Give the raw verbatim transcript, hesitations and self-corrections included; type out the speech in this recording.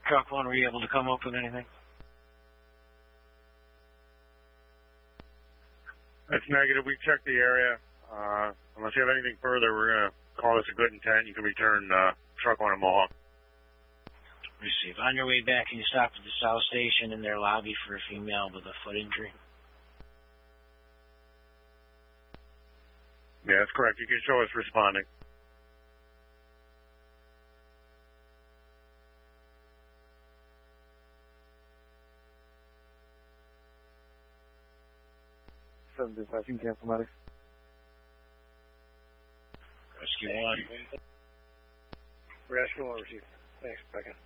Truck one, were you able to come up with anything? That's negative. We checked the area. Uh, unless you have anything further, we're going to call this a good intent. You can return uh, truck one to Mohawk. Receive. On your way back, can you stop at the South Station in their lobby for a female with a foot injury? Yeah, that's correct. You can show us responding. seven dispatching, cancel medics. Rescue one. Rescue one, receive. Thanks, Becca.